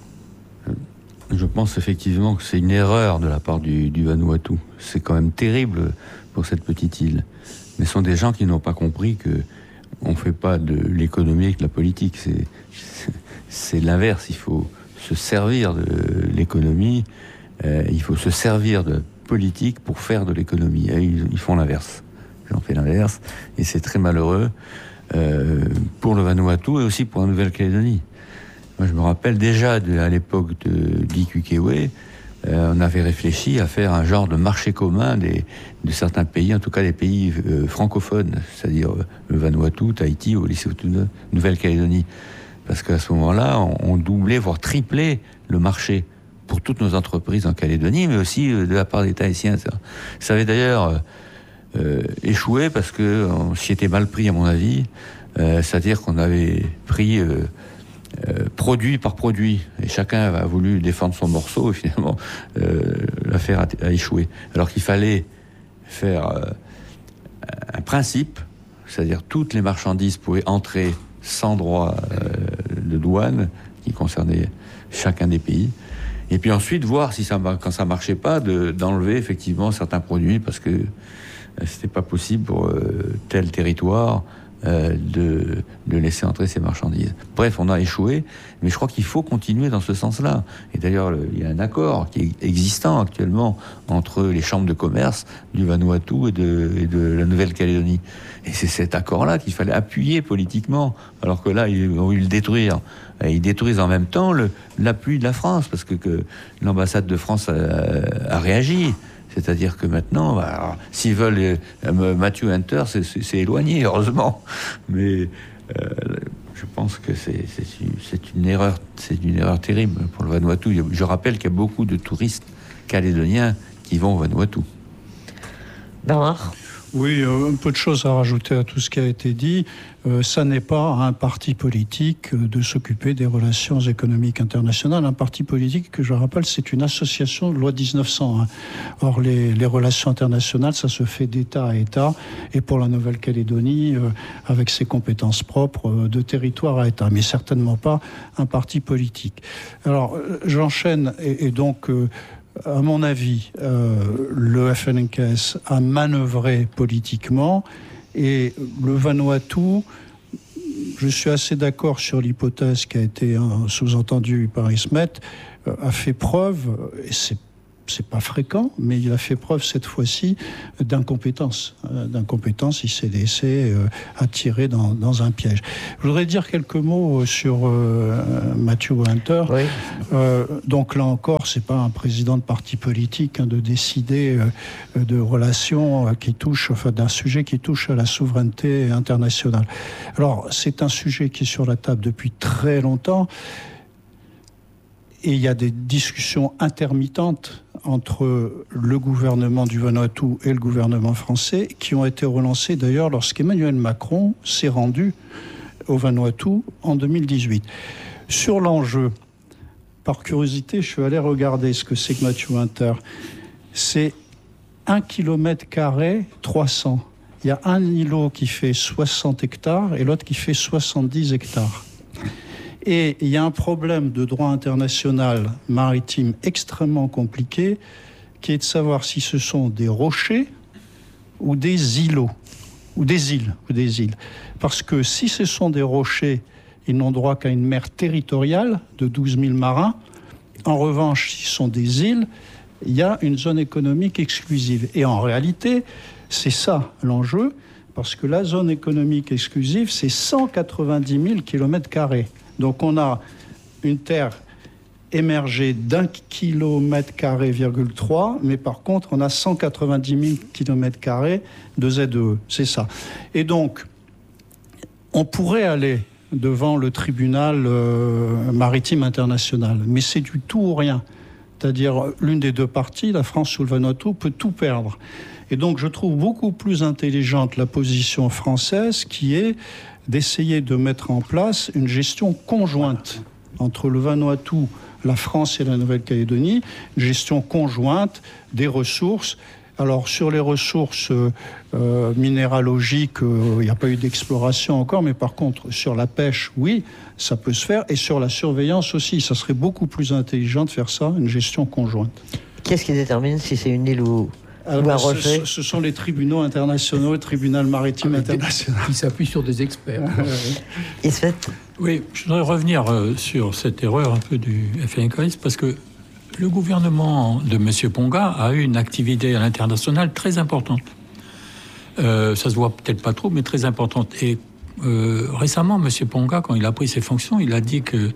S5: Je pense effectivement que c'est une erreur de la part du, du Vanuatu. C'est quand même terrible pour cette petite île. Mais ce sont des gens qui n'ont pas compris que on ne fait pas de l'économie avec la politique, c'est, c'est, c'est l'inverse. Il faut se servir de l'économie, euh, il faut se servir de politique pour faire de l'économie. Et ils, ils font l'inverse. Ils ont fait l'inverse, et c'est très malheureux euh, pour le Vanuatu et aussi pour la Nouvelle-Calédonie. Moi, je me rappelle déjà de, à l'époque de Guy Kukewe, Euh, on avait réfléchi à faire un genre de marché commun des, de certains pays, en tout cas des pays euh, francophones, c'est-à-dire euh, le Vanuatu, Tahiti ou Lesotho, Nouvelle-Calédonie. Parce qu'à ce moment-là, on, on doublait, voire triplait le marché pour toutes nos entreprises en Calédonie, mais aussi euh, de la part des Tahitiens. Ça, ça avait d'ailleurs euh, échoué parce qu'on s'y était mal pris, à mon avis. Euh, c'est-à-dire qu'on avait pris... Euh, Euh, produit par produit, et chacun a voulu défendre son morceau, et finalement euh, l'affaire a, a échoué. Alors qu'il fallait faire euh, un principe, c'est-à-dire toutes les marchandises pouvaient entrer sans droit euh, de douane qui concernait chacun des pays, et puis ensuite voir si ça, quand ça marchait pas, de, d'enlever effectivement certains produits parce que euh, c'était pas possible pour euh, tel territoire Euh, de, de laisser entrer ces marchandises. Bref, on a échoué, mais je crois qu'il faut continuer dans ce sens-là. Et d'ailleurs, le, il y a un accord qui est existant actuellement entre les chambres de commerce du Vanuatu et de, et de la Nouvelle-Calédonie. Et c'est cet accord-là qu'il fallait appuyer politiquement, alors que là, ils ont eu le détruire. Et ils détruisent en même temps le, l'appui de la France, parce que, que l'ambassade de France a, a réagi. C'est-à-dire que maintenant, bah, alors, s'ils veulent euh, Matthew Hunter, c'est, c'est, c'est éloigné, heureusement. Mais euh, je pense que c'est, c'est, c'est une erreur, c'est une erreur terrible pour le Vanuatu. Je rappelle qu'il y a beaucoup de touristes calédoniens qui vont au Vanuatu.
S3: Bernard ?
S2: Oui, euh, un peu de choses à rajouter à tout ce qui a été dit. Euh, ça n'est pas un parti politique euh, de s'occuper des relations économiques internationales. Un parti politique, que je rappelle, c'est une association de loi dix-neuf cent un. Or, les, les relations internationales, ça se fait d'État à État. Et pour la Nouvelle-Calédonie, euh, avec ses compétences propres, euh, de territoire à État. Mais certainement pas un parti politique. Alors, euh, j'enchaîne et, et donc... Euh, À mon avis, euh, le F N L K S a manœuvré politiquement et le Vanuatu je suis assez d'accord sur l'hypothèse qui a été hein, sous-entendue par Ismet, euh, a fait preuve, et c'est c'est pas fréquent, mais il a fait preuve cette fois-ci d'incompétence. Euh, d'incompétence, il s'est laissé euh, attirer dans, dans un piège. Je voudrais dire quelques mots sur euh, Matthew Hunter.
S3: Oui.
S2: Euh, donc là encore, c'est pas un président de parti politique hein, de décider euh, de relations euh, qui touchent, enfin d'un sujet qui touche à la souveraineté internationale. Alors, c'est un sujet qui est sur la table depuis très longtemps. Et il y a des discussions intermittentes entre le gouvernement du Vanuatu et le gouvernement français qui ont été relancées d'ailleurs lorsqu'Emmanuel Macron s'est rendu au Vanuatu en deux mille dix-huit. Sur l'enjeu, par curiosité, je suis allé regarder ce que c'est que Matthew Hunter. C'est un kilomètre carré, trois cents. Il y a un îlot qui fait soixante hectares et l'autre qui fait soixante-dix hectares. Et il y a un problème de droit international maritime extrêmement compliqué, qui est de savoir si ce sont des rochers ou des îlots, ou des îles, ou des îles. Parce que si ce sont des rochers, ils n'ont droit qu'à une mer territoriale de douze mille marins. En revanche, si ce sont des îles, il y a une zone économique exclusive. Et en réalité, c'est ça l'enjeu, parce que la zone économique exclusive, c'est cent quatre-vingt-dix mille kilomètres carrés. Donc on a une terre émergée d'un kilomètre carré, virgule trois, mais par contre on a cent quatre-vingt-dix mille kilomètres carrés de Z E E, c'est ça. Et donc on pourrait aller devant le tribunal euh, maritime international, mais c'est du tout ou rien. C'est-à-dire l'une des deux parties, la France ou le Vanuatu, peut tout perdre. Et donc je trouve beaucoup plus intelligente la position française qui est d'essayer de mettre en place une gestion conjointe entre le Vanuatu, la France et la Nouvelle-Calédonie, une gestion conjointe des ressources. Alors sur les ressources euh, minéralogiques, il n'y a pas eu d'exploration encore, mais par contre sur la pêche, oui, ça peut se faire. Et sur la surveillance aussi, ça serait beaucoup plus intelligent de faire ça, une gestion conjointe.
S3: Qu'est-ce qui détermine si c'est une île ou...
S2: Alors, ce, ce sont les tribunaux internationaux, le tribunal maritime Avec international.
S4: Qui s'appuient sur des experts.
S3: Et fait
S1: Oui, je voudrais revenir euh, sur cette erreur un peu du F un K S, parce que le gouvernement de M. Ponga a eu une activité à l'international très importante. Euh, ça se voit peut-être pas trop, mais très importante. Et euh, récemment, M. Ponga, quand il a pris ses fonctions, il a dit que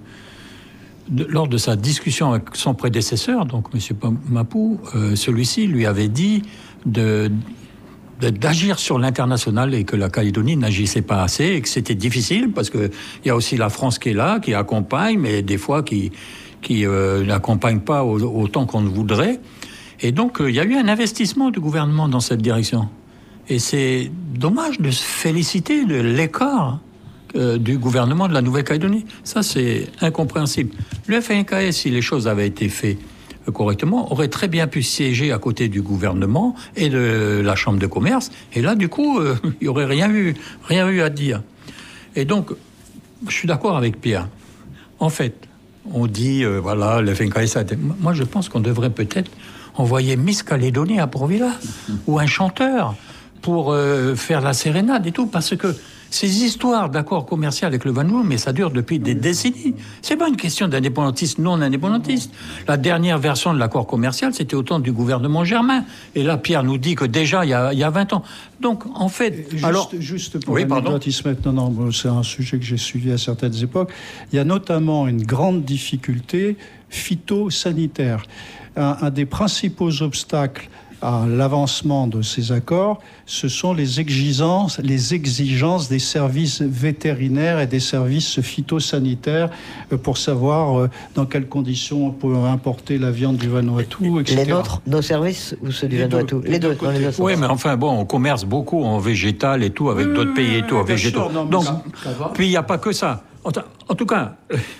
S1: De, lors de sa discussion avec son prédécesseur, donc M. Mapou, euh, celui-ci lui avait dit de, de, d'agir sur l'international et que la Calédonie n'agissait pas assez et que c'était difficile parce qu'il y a aussi la France qui est là, qui accompagne, mais des fois qui, qui euh, n'accompagne pas au, autant qu'on le voudrait. Et donc, il euh, y a eu un investissement du gouvernement dans cette direction. Et c'est dommage de se féliciter de l'écart Euh, du gouvernement de la Nouvelle-Calédonie. Ça, c'est incompréhensible. Le F un K S, si les choses avaient été faites euh, correctement, aurait très bien pu siéger à côté du gouvernement et de la Chambre de commerce. Et là, du coup, euh, il n'y aurait rien eu, rien eu à dire. Et donc, je suis d'accord avec Pierre. En fait, on dit, euh, voilà, le F un K S a été... Moi, je pense qu'on devrait peut-être envoyer Miss Calédonie à Port-Vila ou un chanteur pour euh, faire la sérénade et tout, parce que ces histoires d'accord commercial avec le Vanuatu, mais ça dure depuis des décennies. C'est pas une question d'indépendantiste, non indépendantiste. La dernière version de l'accord commercial, c'était au temps du gouvernement Germain. Et là, Pierre nous dit que déjà, il y a, il y a vingt ans. Donc, en fait...
S2: Juste,
S1: alors...
S2: juste pour
S1: oui,
S2: l'anecdote, non, non, c'est un sujet que j'ai suivi à certaines époques. Il y a notamment une grande difficulté phytosanitaire. Un, un des principaux obstacles à l'avancement de ces accords, ce sont les exigences, les exigences des services vétérinaires et des services phytosanitaires pour savoir dans quelles conditions on peut importer la viande du Vanuatu, et cetera.
S3: Les nôtres, nos services ou ceux du
S2: les
S3: Vanuatu
S2: deux,
S3: Les deux,
S2: deux
S3: dans les deux sens.
S1: Oui, mais enfin, bon, on commerce beaucoup en végétal et tout, avec mmh, d'autres pays et tout, en végétaux. Sûr, non, donc, ça, ça puis il n'y a pas que ça. En, en tout cas...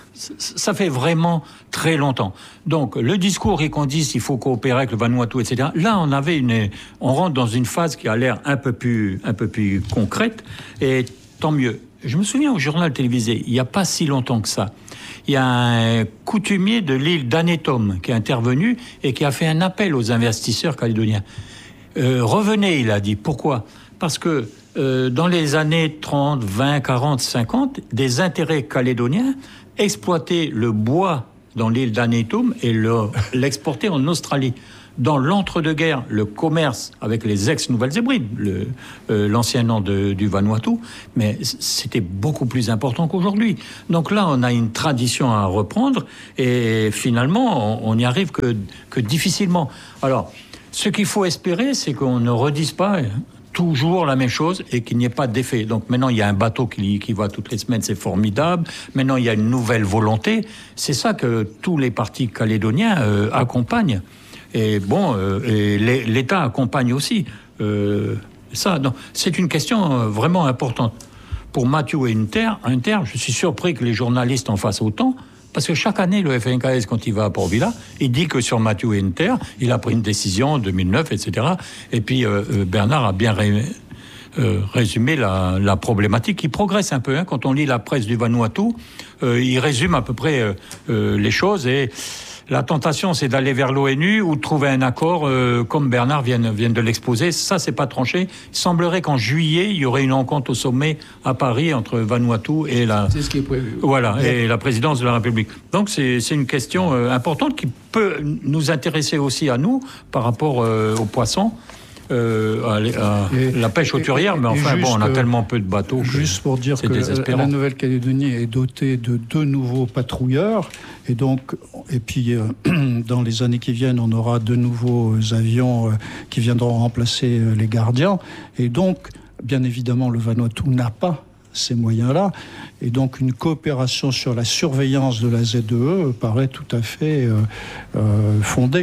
S1: Ça fait vraiment très longtemps. Donc, le discours et qu'on dise qu'il faut coopérer avec le Vanuatu, et cetera. Là, on avait une, on rentre dans une phase qui a l'air un peu plus, un peu plus concrète, et tant mieux. Je me souviens au journal télévisé, il n'y a pas si longtemps que ça, il y a un coutumier de l'île d'Anetom qui est intervenu et qui a fait un appel aux investisseurs calédoniens. Euh, revenez, il a dit. Pourquoi ? parce que euh, dans les années trente, vingt, quarante, cinquante, des intérêts calédoniens exploitaient le bois dans l'île d'Anetum et le, l'exportaient en Australie. Dans l'entre-deux-guerres, le commerce avec les ex-Nouvelles-Hébrides, le, euh, l'ancien nom de, du Vanuatu, mais c'était beaucoup plus important qu'aujourd'hui. Donc là, on a une tradition à reprendre et finalement, on n'y arrive que, que difficilement. Alors, ce qu'il faut espérer, c'est qu'on ne redise pas toujours la même chose et qu'il n'y ait pas d'effet. Donc maintenant, il y a un bateau qui, qui va toutes les semaines, c'est formidable. Maintenant, il y a une nouvelle volonté. C'est ça que tous les partis calédoniens euh, accompagnent. Et bon, euh, et l'État accompagne aussi. Euh, ça, non, c'est une question vraiment importante. Pour Mathieu Inter, Inter, je suis surpris que les journalistes en fassent autant, parce que chaque année, le F N K S, quand il va à Port-Vila, il dit que sur Mathieu Inter, il a pris une décision en deux mille neuf, et cetera. Et puis euh, Bernard a bien ré, euh, résumé la, la problématique qui progresse un peu. Hein. Quand on lit la presse du Vanuatu, euh, il résume à peu près euh, euh, les choses et... La tentation, c'est d'aller vers l'ONU ou de trouver un accord, euh, comme Bernard vient, vient de l'exposer. Ça, c'est pas tranché. Il semblerait qu'en juillet, il y aurait une rencontre au sommet à Paris entre Vanuatu et la...
S4: C'est ce qui est prévu.
S1: Voilà, et la présidence de la République. Donc, c'est, c'est une question euh, importante qui peut nous intéresser aussi à nous par rapport euh, aux poissons. Euh, à, à et, la pêche hauturière, mais enfin juste, bon, on a tellement peu de bateaux.
S2: Juste pour dire que la Nouvelle-Calédonie est dotée de deux nouveaux patrouilleurs, et donc, et puis euh, dans les années qui viennent, on aura de nouveaux avions euh, qui viendront remplacer euh, les gardiens, et donc, bien évidemment, le Vanuatu n'a pas ces moyens-là, et donc une coopération sur la surveillance de la Z E E paraît tout à fait euh, euh, fondée.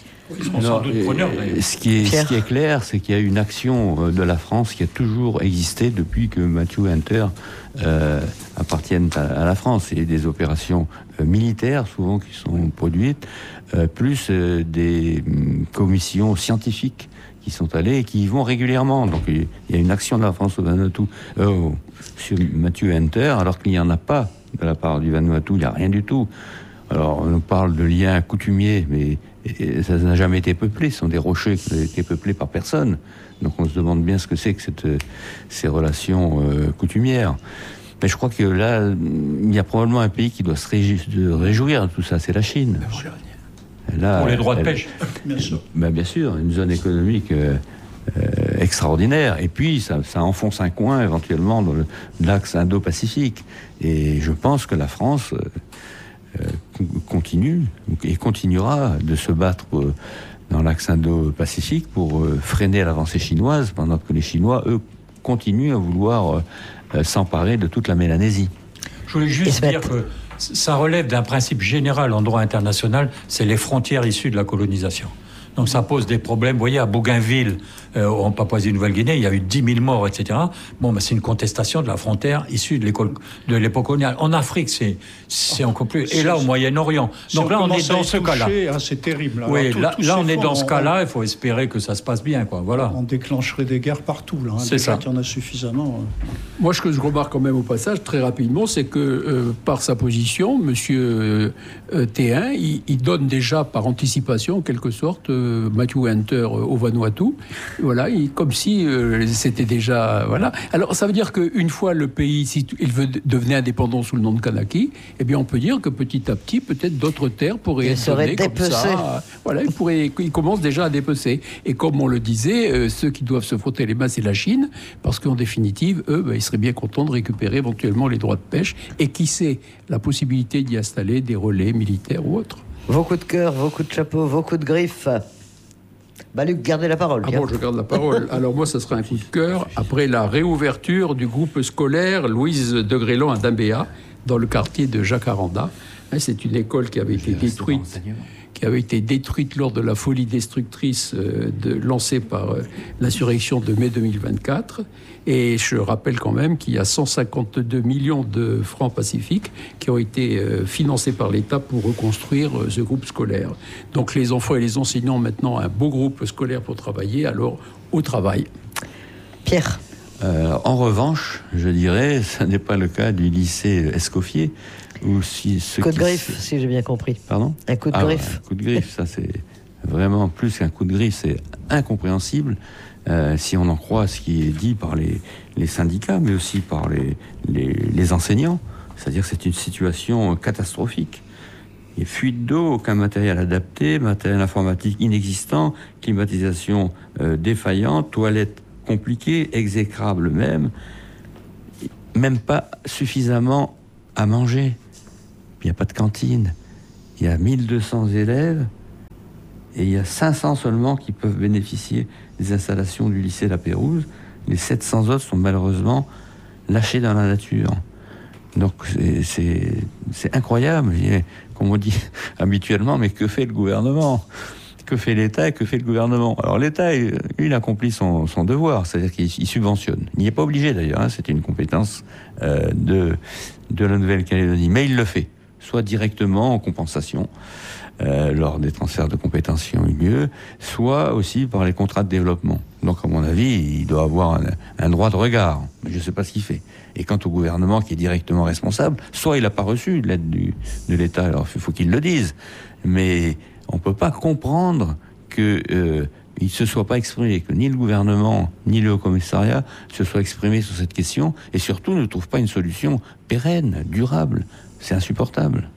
S5: Non, ce, qui est, ce qui est clair, c'est qu'il y a une action de la France qui a toujours existé depuis que Mathieu Inter euh, appartienne à, à la France. Il y a des opérations euh, militaires, souvent, qui sont produites, euh, plus euh, des euh, commissions scientifiques qui sont allées et qui y vont régulièrement. Donc il y a une action de la France au Vanuatu euh, sur Mathieu Inter, alors qu'il n'y en a pas de la part du Vanuatu, il n'y a rien du tout. Alors, on parle de liens coutumiers, mais et ça n'a jamais été peuplé. Ce sont des rochers qui n'ont été peuplés par personne. Donc, on se demande bien ce que c'est que cette, ces relations euh, coutumières. Mais je crois que là, il y a probablement un pays qui doit se réjouir de tout ça, c'est la Chine.
S1: Là, pour les droits de pêche,
S5: bien sûr. Ben, bien sûr, une zone économique euh, euh, extraordinaire. Et puis, ça, ça enfonce un coin, éventuellement, dans le, l'axe Indo-Pacifique. Et je pense que la France... Euh, Euh, continue et continuera de se battre euh, dans l'axe Indo-Pacifique pour euh, freiner l'avancée chinoise, pendant que les Chinois, eux, continuent à vouloir euh, s'emparer de toute la Mélanésie.
S1: Je voulais juste dire que ça relève d'un principe général en droit international, c'est les frontières issues de la colonisation. Donc ça pose des problèmes. Vous voyez, à Bougainville, euh, en Papouasie-Nouvelle-Guinée, il y a eu dix mille morts, et cetera. Bon, ben, c'est une contestation de la frontière issue de, de l'époque coloniale. En Afrique, c'est, c'est encore plus. Et là, au Moyen-Orient. Donc si là, on, on est dans ce touché, cas-là.
S2: Hein, c'est terrible. Alors,
S1: oui,
S2: tout,
S1: là, là on est dans ce
S2: on,
S1: cas-là. Il faut espérer que ça se passe bien, quoi. Voilà.
S2: On déclencherait des guerres partout, là. Hein,
S1: c'est
S2: déjà
S1: ça.
S2: qu'il y en a suffisamment.
S4: Moi, ce que je remarque quand même au passage, très rapidement, c'est que euh, par sa position, Monsieur euh, T un, il, il donne déjà par anticipation, en quelque sorte, euh, Mathieu Inter au Vanuatu. Voilà, il, comme si euh, c'était déjà... Voilà. Alors, ça veut dire qu'une fois le pays, si il veut devenir indépendant sous le nom de Kanaki, eh bien, on peut dire que petit à petit, peut-être d'autres terres pourraient
S3: il
S4: être données comme ça. Voilà, il, pourrait, il commence déjà à dépecer. Et comme on le disait, euh, ceux qui doivent se frotter les mains, c'est la Chine, parce qu'en définitive, eux, ben, ils seraient bien contents de récupérer éventuellement les droits de pêche, et qui sait, la possibilité d'y installer des relais militaires ou autres.
S3: Vos coups de cœur, vos coups de chapeau, vos coups de griffe. Bah Luc, gardez la parole.
S4: Ah bon, je garde la parole. Alors moi, ça sera un coup de cœur après la réouverture du groupe scolaire Louise de Grélon à Dambéa, dans le quartier de Jacaranda. C'est une école qui avait été détruite, qui avait été détruite lors de la folie destructrice de, lancée par l'insurrection de mai deux mille vingt-quatre. Et je rappelle quand même qu'il y a cent cinquante-deux millions de francs pacifiques qui ont été financés par l'État pour reconstruire ce groupe scolaire. Donc les enfants et les enseignants ont maintenant un beau groupe scolaire pour travailler, alors au travail.
S3: Pierre.
S5: Euh, en revanche, je dirais, ce n'est pas le cas du lycée Escoffier. Ou si ce
S3: coup de
S5: qui...
S3: griffe, si j'ai bien compris.
S5: Pardon ?
S3: Un coup de
S5: ah,
S3: griffe.
S5: Un coup de griffe, ça c'est vraiment plus qu'un coup de griffe, c'est incompréhensible. euh, si on en croit ce qui est dit par les, les syndicats, mais aussi par les, les, les enseignants. C'est-à-dire que c'est une situation catastrophique. Il y a fuite d'eau, aucun matériel adapté, matériel informatique inexistant, climatisation euh, défaillante, toilettes compliquées, exécrables même, même pas suffisamment à manger. Il n'y a pas de cantine. Il y a mille deux cents élèves et il y a cinq cents seulement qui peuvent bénéficier des installations du lycée La Pérouse. Les sept cents autres sont malheureusement lâchés dans la nature. Donc c'est, c'est, c'est incroyable, comme on dit habituellement, mais que fait le gouvernement ? Que fait l'État et que fait le gouvernement ? Alors l'État, il accomplit son, son devoir, c'est-à-dire qu'il il subventionne. Il n'y est pas obligé d'ailleurs, hein, c'est une compétence euh, de, de la Nouvelle-Calédonie, mais il le fait, soit directement en compensation, euh, lors des transferts de compétences qui ont eu lieu, soit aussi par les contrats de développement. Donc à mon avis, il doit avoir un, un droit de regard, mais je ne sais pas ce qu'il fait. Et quant au gouvernement qui est directement responsable, soit il n'a pas reçu l'aide du, de l'État, alors il faut qu'il le dise, mais on ne peut pas comprendre qu'il euh, ne se soit pas exprimé, que ni le gouvernement, ni le Haut-Commissariat se soient exprimés sur cette question, et surtout ne trouvent pas une solution pérenne, durable. C'est insupportable.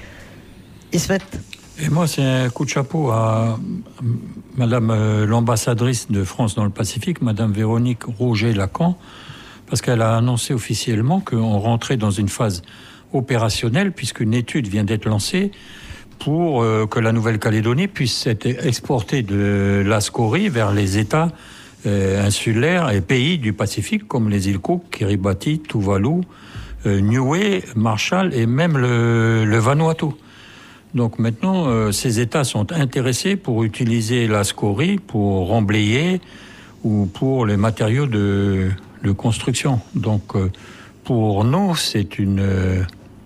S3: Ismet.
S1: Et moi, c'est un coup de chapeau à Madame euh, l'ambassadrice de France dans le Pacifique, Madame Véronique Roger-Lacan, parce qu'elle a annoncé officiellement qu'on rentrait dans une phase opérationnelle, puisqu'une étude vient d'être lancée pour euh, que la Nouvelle-Calédonie puisse être exportée de la scorie vers les États euh, insulaires et pays du Pacifique, comme les îles Cook, Kiribati, Tuvalu, euh, Niue, Marshall et même le, le Vanuatu. Donc maintenant, euh, ces États sont intéressés pour utiliser la scorie pour remblayer ou pour les matériaux de, de construction. Donc euh, pour nous, c'est une, euh,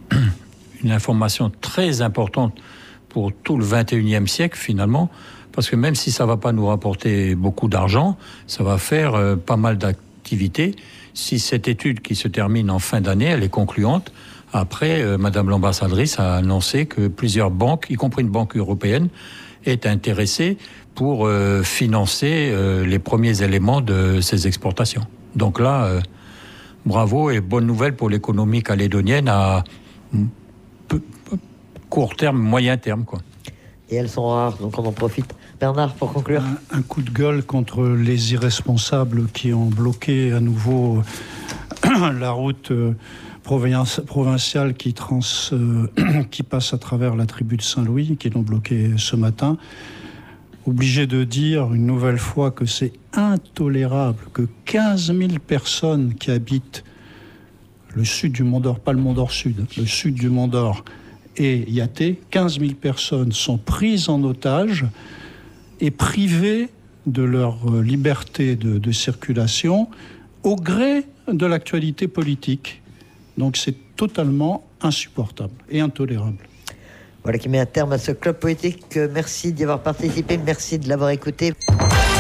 S1: une information très importante pour tout le vingt et unième siècle finalement, parce que même si ça ne va pas nous rapporter beaucoup d'argent, ça va faire euh, pas mal d'activités. Si cette étude qui se termine en fin d'année, elle est concluante, après, euh, Madame l'ambassadrice a annoncé que plusieurs banques, y compris une banque européenne, est intéressée pour euh, financer euh, les premiers éléments de ces exportations. Donc là, euh, bravo et bonne nouvelle pour l'économie calédonienne à peu, peu, court terme, moyen terme, quoi.
S3: Et elles sont rares, donc on en profite. Bernard, pour conclure.
S2: Un, un coup de gueule contre les irresponsables qui ont bloqué à nouveau la route euh, provinciale qui, trans, euh, qui passe à travers la tribu de Saint-Louis, qui l'ont bloqué ce matin. Obligé de dire une nouvelle fois que c'est intolérable que quinze mille personnes qui habitent le sud du Mont-d'Or, pas le Mont-d'Or sud, le sud du Mont-d'Or et Yaté, quinze mille personnes sont prises en otage et privées de leur liberté de, de circulation au gré de l'actualité politique. Donc c'est totalement insupportable et intolérable.
S3: Voilà qui met un terme à ce club politique. Merci d'y avoir participé, merci de l'avoir écouté.